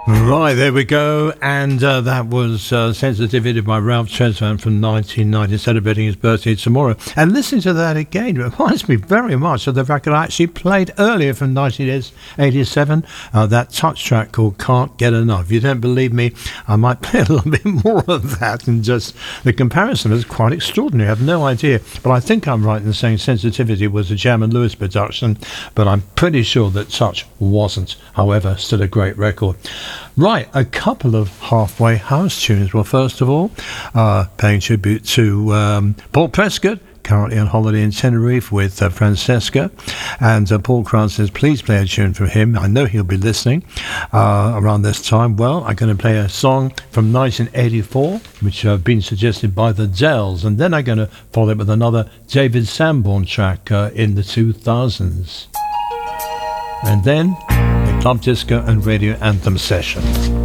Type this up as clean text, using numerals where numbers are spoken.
Right, there we go. And that was Sensitivity by Ralph Tresvant from 1990, celebrating his birthday tomorrow. And listening to that again reminds me very much of the record I actually played earlier from 1987, that touch track called Can't Get Enough. If you don't believe me, I might play a little bit more of that, and just the comparison is quite extraordinary. I have no idea, but I think I'm right in saying Sensitivity was a Jam and Lewis production, but I'm pretty sure that Touch wasn't. However, still a great record. Right, a couple of halfway house tunes. Well, first of all, paying tribute to Paul Prescott, currently on holiday in Tenerife with Francesca, and Paul Krantz says please play a tune from him. I know he'll be listening around this time. Well, I'm going to play a song from 1984 which have been suggested by the Dells, and then I'm going to follow it with another David Sanborn track in the 2000s, and then a club disco and radio anthem session.